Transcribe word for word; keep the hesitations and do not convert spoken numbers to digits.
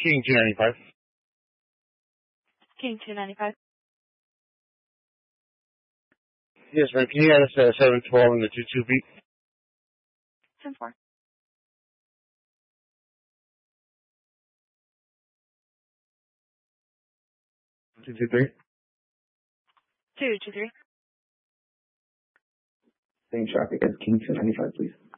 King two ninety-five. King two ninety-five. Yes, ma'am. Can you add us uh, seven twelve in the two two beat? ten four. two two three. two two three. Same traffic as King two ninety-five, please.